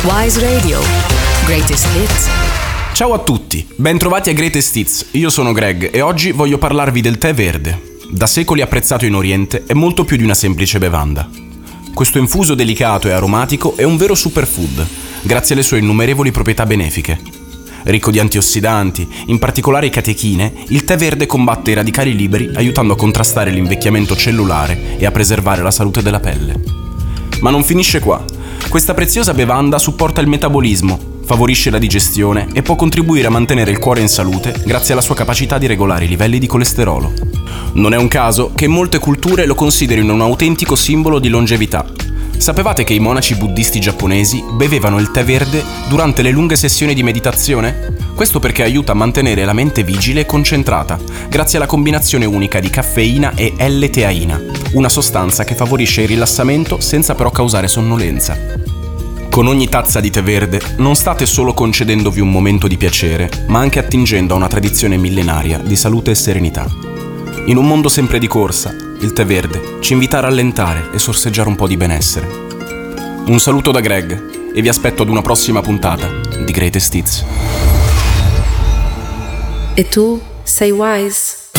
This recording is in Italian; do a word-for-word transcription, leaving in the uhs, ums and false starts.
Wise Radio. Greatest Hits. Ciao a tutti, bentrovati a Greatest Hits. Io sono Greg e oggi voglio parlarvi del tè verde. Da secoli apprezzato in Oriente, è molto più di una semplice bevanda. Questo infuso delicato e aromatico è un vero superfood, grazie alle sue innumerevoli proprietà benefiche. Ricco di antiossidanti, in particolare catechine, il tè verde combatte i radicali liberi aiutando a contrastare l'invecchiamento cellulare e a preservare la salute della pelle. Ma non finisce qua. Questa preziosa bevanda supporta il metabolismo, favorisce la digestione e può contribuire a mantenere il cuore in salute grazie alla sua capacità di regolare i livelli di colesterolo. Non è un caso che molte culture lo considerino un autentico simbolo di longevità. Sapevate che i monaci buddisti giapponesi bevevano il tè verde durante le lunghe sessioni di meditazione? Questo perché aiuta a mantenere la mente vigile e concentrata, grazie alla combinazione unica di caffeina e L-teaina, una sostanza che favorisce il rilassamento senza però causare sonnolenza. Con ogni tazza di tè verde non state solo concedendovi un momento di piacere, ma anche attingendo a una tradizione millenaria di salute e serenità. In un mondo sempre di corsa, il tè verde ci invita a rallentare e sorseggiare un po' di benessere. Un saluto da Greg e vi aspetto ad una prossima puntata di Greatest Hits. E tu sei wise?